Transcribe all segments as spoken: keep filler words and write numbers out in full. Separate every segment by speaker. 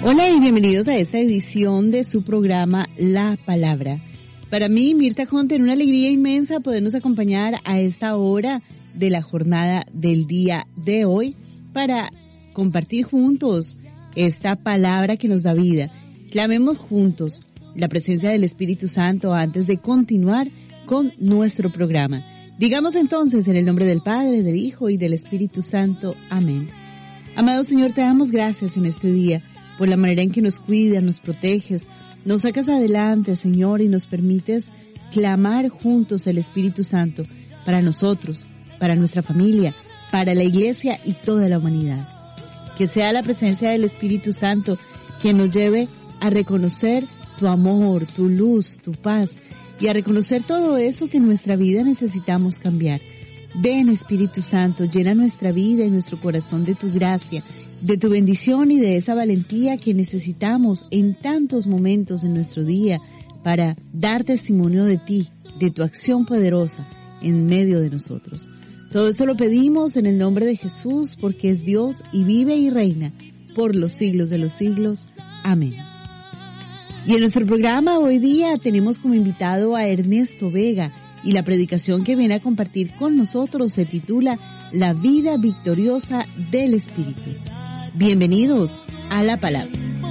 Speaker 1: Hola y bienvenidos a esta edición de su programa La Palabra. Para mí, Mirta Conte, en una alegría inmensa podernos acompañar a esta hora de la jornada del día de hoy para compartir juntos esta palabra que nos da vida. Clamemos juntos la presencia del Espíritu Santo antes de continuar con nuestro programa. Digamos entonces en el nombre del Padre, del Hijo y del Espíritu Santo. Amén. Amado Señor, te damos gracias en este día por la manera en que nos cuidas, nos proteges, nos sacas adelante, Señor, y nos permites clamar juntos el Espíritu Santo para nosotros, para nuestra familia, para la Iglesia y toda la humanidad. Que sea la presencia del Espíritu Santo quien nos lleve a reconocer tu amor, tu luz, tu paz y a reconocer todo eso que en nuestra vida necesitamos cambiar. Ven, Espíritu Santo, llena nuestra vida y nuestro corazón de tu gracia, de tu bendición y de esa valentía que necesitamos en tantos momentos de nuestro día para dar testimonio de ti, de tu acción poderosa en medio de nosotros. Todo eso lo pedimos en el nombre de Jesús, porque es Dios y vive y reina por los siglos de los siglos. Amén. Y en nuestro programa hoy día tenemos como invitado a Ernesto Vega y la predicación que viene a compartir con nosotros se titula La vida victoriosa del Espíritu. Bienvenidos a La Palabra.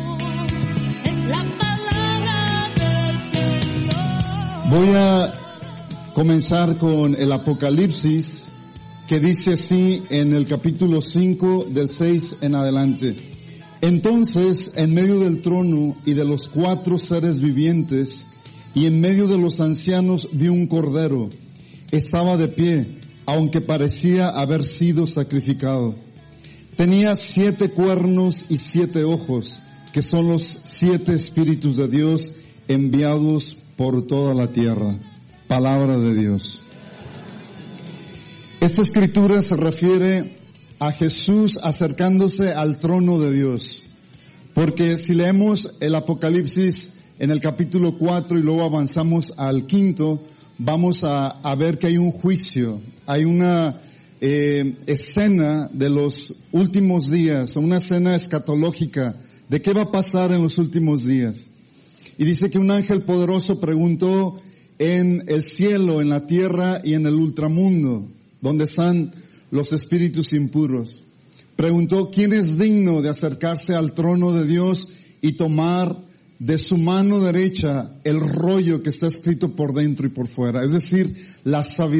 Speaker 2: Voy a comenzar con el Apocalipsis, que dice así en el capítulo cinco del seis en adelante. Entonces, en medio del trono y de los cuatro seres vivientes, y en medio de los ancianos vi un cordero. Estaba de pie, aunque parecía haber sido sacrificado. Tenía siete cuernos y siete ojos, que son los siete espíritus de Dios enviados por toda la tierra. Palabra de Dios. Esta escritura se refiere a Jesús acercándose al trono de Dios. Porque si leemos el Apocalipsis en el capítulo cuatro y luego avanzamos al quinto, vamos a, a ver que hay un juicio, hay una eh, escena de los últimos días, una escena escatológica de qué va a pasar en los últimos días. Y dice que un ángel poderoso preguntó en el cielo, en la tierra y en el ultramundo, donde están los espíritus impuros. Preguntó quién es digno de acercarse al trono de Dios y tomar de su mano derecha el rollo que está escrito por dentro y por fuera, es decir, la sabiduría